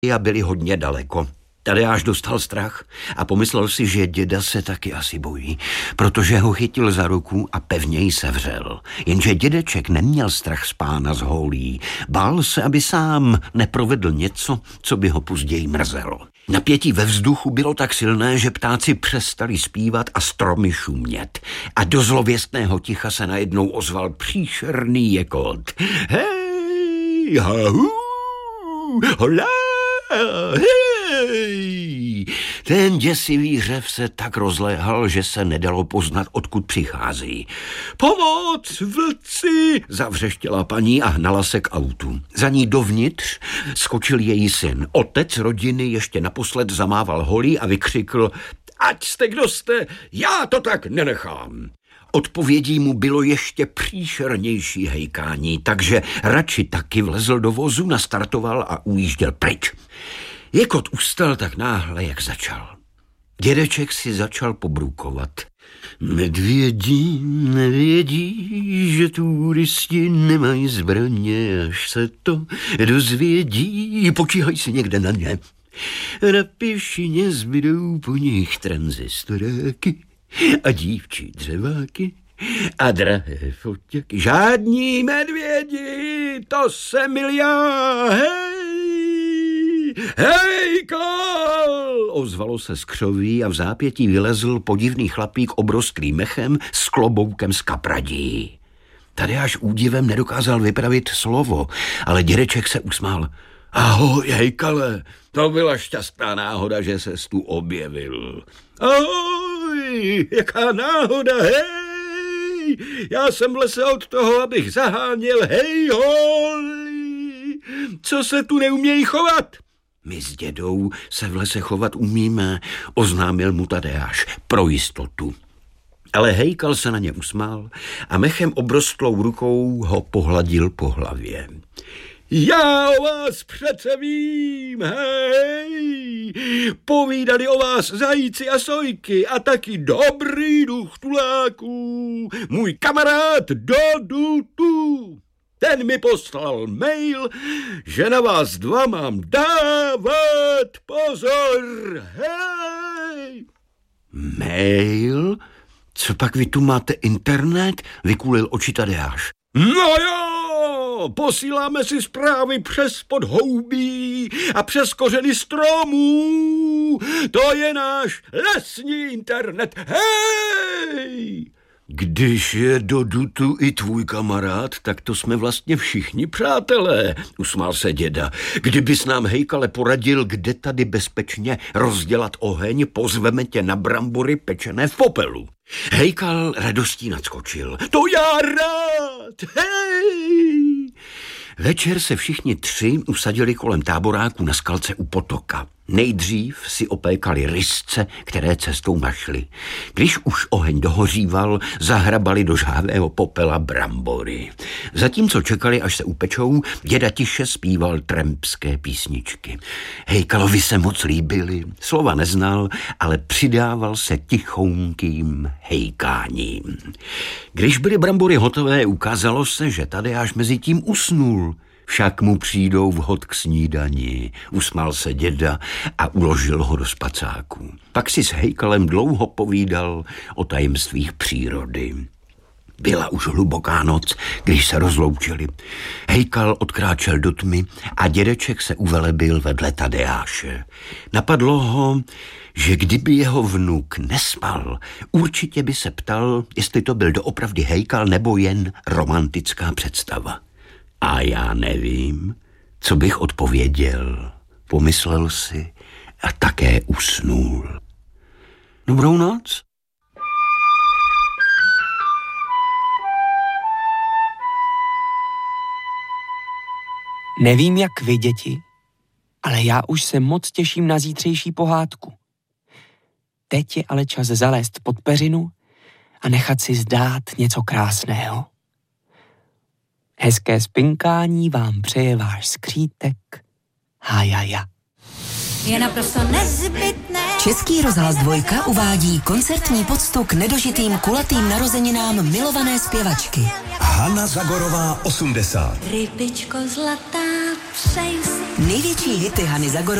a byli hodně daleko. Tadeáš dostal strach a pomyslel si, že děda se taky asi bojí, protože ho chytil za ruku a pevně ji sevřel. Jenže dědeček neměl strach z pána z holí. Bál se, aby sám neprovedl něco, co by ho později mrzelo. Napětí ve vzduchu bylo tak silné, že ptáci přestali zpívat a stromy šumět. A do zlověstného ticha se najednou ozval příšerný jekot. Hej, hahu, hola, hej. Ten děsivý řev se tak rozléhal, že se nedalo poznat, odkud přichází. Pomoc, vlci, zavřeštěla paní a hnala se k autu. Za ní dovnitř skočil její syn. Otec rodiny ještě naposled zamával holí a vykřikl: ať jste kdo jste, já to tak nenechám. Odpovědí mu bylo ještě příšernější hejkání, takže radši taky vlezl do vozu, nastartoval a ujížděl pryč. Jekot ustal tak náhle, jak začal. Dědeček si začal pobrůkovat. Medvědi nevědí, že turisti nemají zbraně, až se to dozvědí. Počíhaj si někde na ně. Na pěšině zbydou po nich tranzistoráky a dívčí dřeváky a drahé foťaky. Žádní medvědi, to jsem já, hej! Hejkal! Ozvalo se z křoví a v zápětí vylezl podivný chlapík obrovským mechem s kloboukem z kapradí. Tadeáš údivem nedokázal vypravit slovo, ale dědeček se usmál. Ahoj, hejkale, to byla šťastná náhoda, že ses tu objevil. Ahoj, jaká náhoda, hej! Já jsem v lese od toho, abych zaháněl, hej, holí! Co se tu neumějí chovat? My s dědou se v lese chovat umíme, oznámil mu Tadeáš pro jistotu. Ale hejkal se na ně usmál a mechem obrostlou rukou ho pohladil po hlavě. Já o vás přece vím, hej, povídali o vás zajíci a sojky a taky dobrý duch tuláků, můj kamarád Dodutu. Ten mi poslal mail, že na vás dva mám dávat pozor, hej. Mail? Co pak vy tu máte internet? Vykulil oči Tadeáš. No jo, posíláme si zprávy přes podhoubí a přes kořeny stromů. To je náš lesní internet, hej! Když je Dodutu i tvůj kamarád, tak to jsme vlastně všichni přátelé, usmál se děda. Kdybys nám, hejkale, poradil, kde tady bezpečně rozdělat oheň, pozveme tě na brambory pečené v popelu. Hejkal radostí nadskočil. To já rád, hej! Večer se všichni tři usadili kolem táboráku na skalce u potoka. Nejdřív si opékali rysce, které cestou našli. Když už oheň dohoříval, zahrabali do žhavého popela brambory. Zatímco čekali, až se upečou, děda tiše zpíval trampské písničky. Hejkalovi se moc líbily, slova neznal, ale přidával se tichounkým hejkáním. Když byly brambory hotové, ukázalo se, že Tadeáš mezi tím usnul. Však mu přijdou vhod k snídani, usmál se děda a uložil ho do spacáku. Pak si s hejkalem dlouho povídal o tajemstvích přírody. Byla už hluboká noc, když se rozloučili. Hejkal odkráčel do tmy a dědeček se uvelebil vedle Tadeáše. Napadlo ho, že kdyby jeho vnuk nespal, určitě by se ptal, jestli to byl doopravdy hejkal nebo jen romantická představa. A já nevím, co bych odpověděl, pomyslel si a také usnul. Dobrou noc. Nevím, jak vy, děti, ale já už se moc těším na zítřejší pohádku. Teď je ale čas zalézt pod peřinu a nechat si zdát něco krásného. Hezké spinkání vám přeje váš skřítek Hájaja. Je naprosto nezbytné. Český rozhlas 2 uvádí koncertní poctu k nedožitým kulatým narozeninám milované zpěvačky. Hana Zagorová 80. Rybičko zlatá. přej si. Největší hity Hany Zagorové